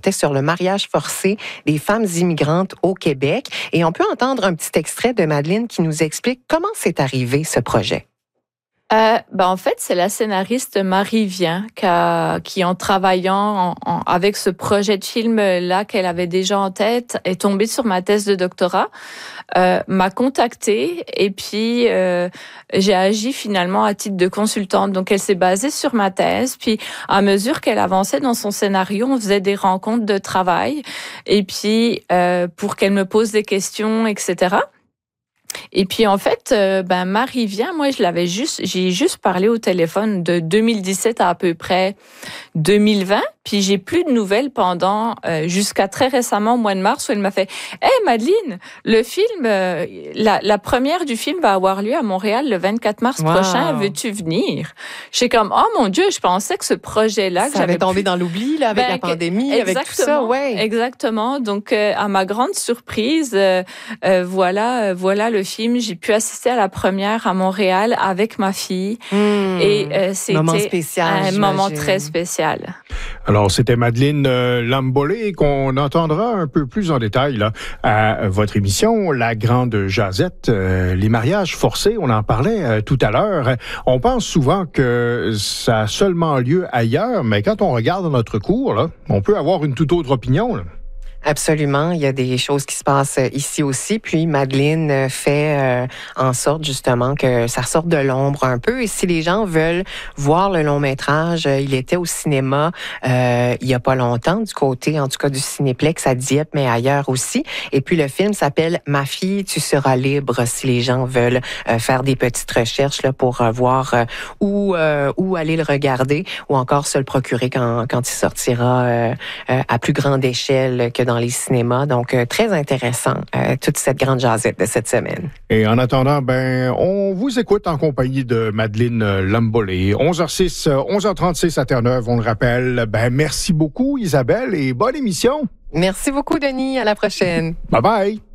portait sur le mariage forcé des femmes immigrantes au Québec. Et on peut entendre un petit extrait de Madeleine qui nous explique comment c'est arrivé ce projet. En fait, c'est la scénariste Marie Vien qui en travaillant avec ce projet de film-là qu'elle avait déjà en tête, est tombée sur ma thèse de doctorat, m'a contactée et puis j'ai agi finalement à titre de consultante. Donc, elle s'est basée sur ma thèse. Puis, à mesure qu'elle avançait dans son scénario, on faisait des rencontres de travail et puis pour qu'elle me pose des questions, etc. Et puis en fait, Marie Vien, moi j'ai juste parlé au téléphone de 2017 à peu près 2020, puis j'ai plus de nouvelles pendant jusqu'à très récemment au mois de mars où elle m'a fait "Hey Madeleine, le film la première du film va avoir lieu à Montréal le 24 mars prochain, veux-tu venir?" J'étais comme "Oh mon Dieu, je pensais que ce projet-là que ça avait tombé dans l'oubli là avec la pandémie, avec tout ça, ouais." Exactement. Donc à ma grande surprise, voilà le film, j'ai pu assister à la première à Montréal avec ma fille et c'était un moment très spécial. Alors, c'était Madeleine Lambolé qu'on entendra un peu plus en détail là, à votre émission, La Grande Jazette, les mariages forcés, on en parlait tout à l'heure. On pense souvent que ça a seulement lieu ailleurs, mais quand on regarde notre cours, là, on peut avoir une toute autre opinion, là. Absolument, il y a des choses qui se passent ici aussi. Puis Madeleine fait en sorte justement que ça sorte de l'ombre un peu. Et si les gens veulent voir le long métrage, il était au cinéma il y a pas longtemps du côté, en tout cas du Cinéplex à Dieppe, mais ailleurs aussi. Et puis le film s'appelle Ma fille, tu seras libre. Si les gens veulent faire des petites recherches là pour voir où aller le regarder ou encore se le procurer quand il sortira à plus grande échelle que dans les cinémas. Donc, très intéressant, toute cette grande jasette de cette semaine. Et en attendant, on vous écoute en compagnie de Madeleine Lambolé. 11h06, 11h36 à Terre-Neuve, on le rappelle. Merci beaucoup, Isabelle, et bonne émission. Merci beaucoup, Denis. À la prochaine. Bye-bye.